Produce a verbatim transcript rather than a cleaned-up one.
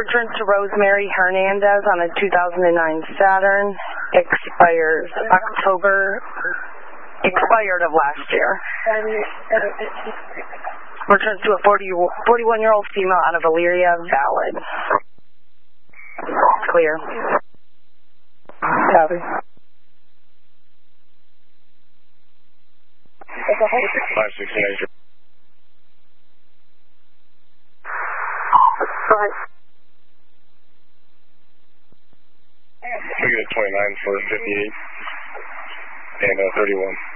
Returns to Rosemary Hernandez on a two thousand nine Saturn. Expires October, expired of last year. Returns to a forty, forty-one-year-old female out of Elyria, valid. Clear. Copy. five sixteen. Go ahead. We get a twenty-nine for fifty-eight and uh, thirty-one.